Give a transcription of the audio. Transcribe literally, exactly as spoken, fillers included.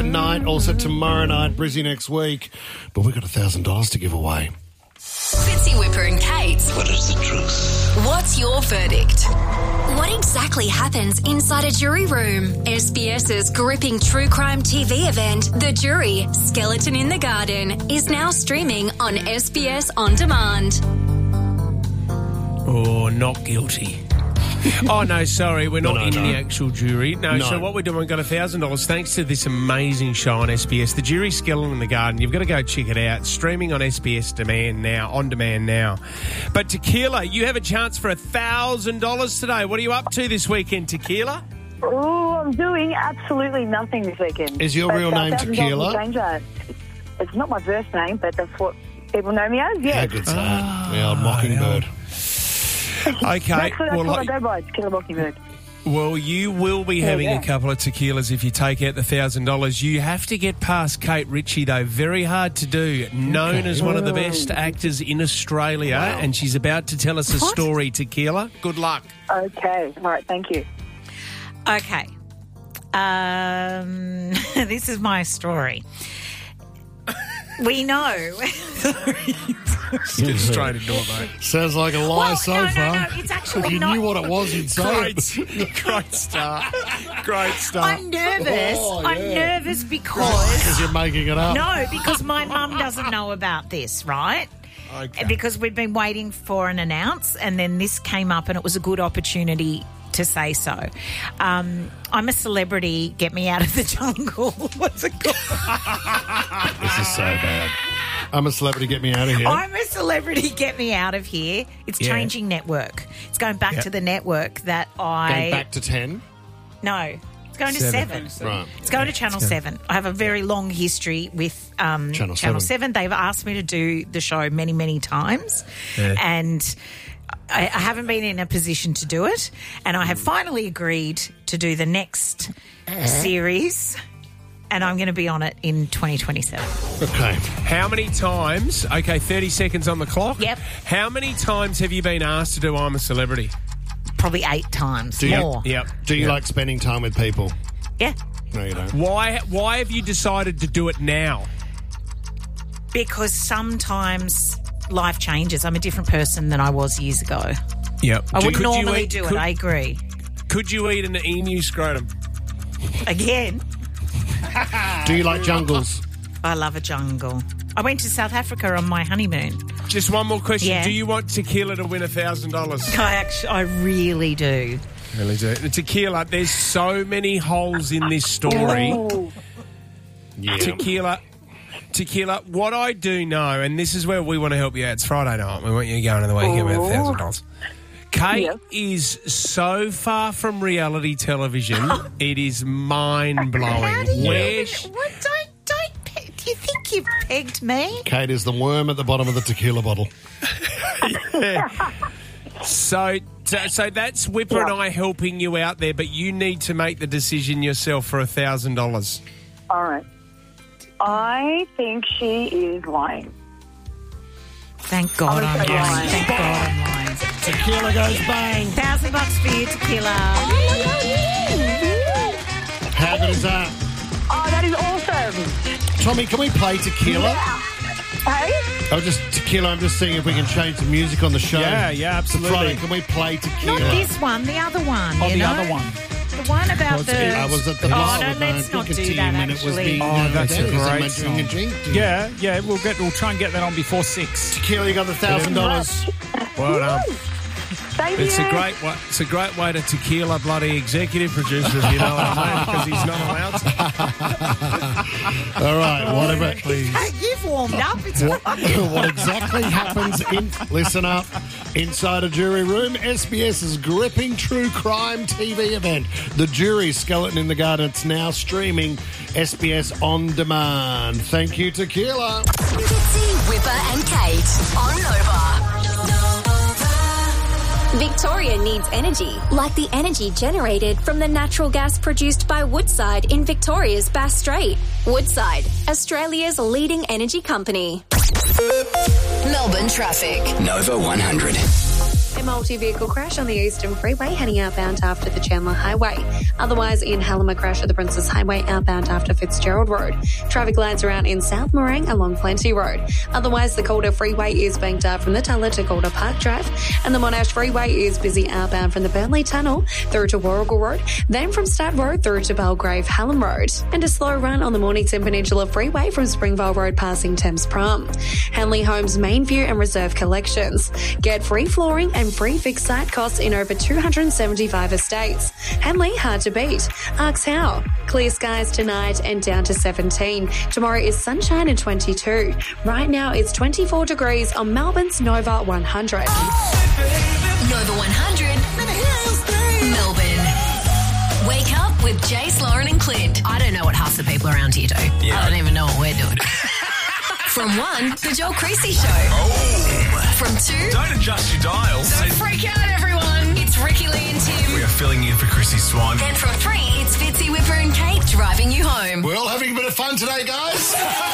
tonight, also tomorrow night, Brizzy next week. But we've got one thousand dollars to give away. Fitzy, Whipper and Kate. What is the truth? What's your verdict? What exactly happens inside a jury room? SBS's gripping true crime T V event, The Jury, Skeleton in the Garden, is now streaming on S B S On Demand. Oh, not guilty. Oh, no, sorry, we're not No, no, in no. the actual jury. No, No. so what we're doing, we've got one thousand dollars thanks to this amazing show on S B S, The Jury, Skeleton in the Garden. You've got to go check it out. Streaming on S B S Demand now, on demand now. But Tequila, you have a chance for one thousand dollars today. What are you up to this weekend, Tequila? Oh, I'm doing absolutely nothing this weekend. Is your But, real uh, name one thousand Tequila? dollars will change that. It's not my first name, but that's what people know me as, How yeah. good's that? The old mockingbird. Okay, That's, that's well, what I like- go by, Tequila Mockingbird. Well, you will be having yeah. a couple of tequilas if you take out the one thousand dollars. You have to get past Kate Ritchie, though. Very hard to do. Known as one of the best actors in Australia, and she's about to tell us a story, Tequila. Good luck. Okay, all right, thank you. Okay. Um, this is my story. We know. Get straight into it, mate. Sounds like a lie Well, so no, no, far. no, it's actually If you not- knew what it was, you'd say it. Great, great start. Great start. I'm nervous. Oh, I'm yeah. nervous because... Because you're making it up. No, because my mum doesn't know about this, right? Okay. Because we've been waiting for an announce, and then this came up, and it was a good opportunity to say so. Um, I'm a celebrity. Get me out of the jungle. What's it called? This is so bad. I'm a celebrity, get me out of here. I'm a celebrity. Get me out of here. It's Yeah. changing network. It's going back Yep. to the network that I... Going back to ten. No. It's going to Seven. seven. Right. It's going to Channel seven. I have a very long history with um, Channel Channel seven. seven. They've asked me to do the show many, many times. Yeah. And I, I haven't been in a position to do it. And I have finally agreed to do the next series. And I'm going to be on it in twenty twenty-seven. Okay. How many times, okay, thirty seconds on the clock. Yep. How many times have you been asked to do I'm a Celebrity? Probably eight times Do you, more. Yep. Do you Yep. like spending time with people? Yeah. No, you don't. Why, why have you decided to do it now? Because sometimes life changes. I'm a different person than I was years ago. Yep. I would Could you normally eat- do could- it. I agree. Could you eat an emu scrotum? Again, Do you like jungles? I love a jungle. I went to South Africa on my honeymoon. Just one more question. Yeah. Do you want Tequila to win one thousand dollars? I actually, I really do. Really do. Tequila, there's so many holes in this story. Oh, Yeah. Tequila, Tequila, what I do know, and this is where we want to help you out. It's Friday night. We want you to go into the weekend with one thousand dollars. Kate Yep. is so far from reality television, it is mind-blowing. How do you Where even, sh- what, don't, don't, pe- do you think you've pegged me? Kate is the worm at the bottom of the tequila bottle. So, so, so that's Whipper and I helping you out there, but you need to make the decision yourself for one thousand dollars. all right. I think she is lying. Thank God I'm I'm so lying. lying. Thank God I'm lying. Tequila goes bang. Thousand bucks for you, Tequila. How good is that? Oh, that is awesome. Tommy, can we play tequila? Hey? Oh, just tequila. I'm just seeing if we can change the music on the show. Yeah, yeah, So absolutely. Friday, can we play tequila? Not this one, the other one. Oh, you the know? other one. The one about the... I was at the Oh, bar no, with my let's not do team that, and it was actually. the, Oh, that's that a is great my song. drink. Yeah, yeah, we'll get. We'll try and get that on before six. Tequila, you got the thousand dollars. Well done. Thank It's you. a great way. It's a great way to tequila bloody executive producer, if you know what I mean, because he's not allowed to. All right, whatever. Hey, you've warmed up. It's What, what exactly happens in, listen up, inside a jury room, SBS's gripping true crime T V event, The Jury, Skeleton in the Garden. It's now streaming S B S On Demand. Thank you, Tequila. Fitzy, Whipper and Kate on Nova. Victoria needs energy, like the energy generated from the natural gas produced by Woodside in Victoria's Bass Strait. Woodside, Australia's leading energy company. Melbourne traffic. Nova one hundred. A multi-vehicle crash on the Eastern Freeway heading outbound after the Chandler Highway. Otherwise, in Hallam, a crash at the Princess Highway outbound after Fitzgerald Road. Traffic lights are out in South Morang along Plenty Road. Otherwise, the Calder Freeway is banked up from the Tulla to Calder Park Drive, and the Monash Freeway is busy outbound from the Burnley Tunnel through to Warrigal Road, then from Stat Road through to Belgrave Hallam Road, and a slow run on the Mornington Peninsula Freeway from Springvale Road passing Thames Prom. Hanley Homes Main View and Reserve Collections. Get free flooring and free fixed site costs in over two hundred seventy-five estates. Hanley, hard to beat. Ask how. Clear skies tonight and down to seventeen. Tomorrow is sunshine and twenty-two. Right now it's twenty-four degrees on Melbourne's Nova one hundred. Nova one hundred, Melbourne. Wake up with Jace, Lauren and Clint. I don't know what half the people around here do. Yeah. I don't even know what we're doing. From one, the Joel Creasy Show. Oh. From two, Don't adjust your dials. don't freak out, everyone. It's Ricky Lee and Tim. We are filling in for Chrissy Swan. And from three, it's Fitzy, Whipper and Kate driving you home. We're all having a bit of fun today, guys.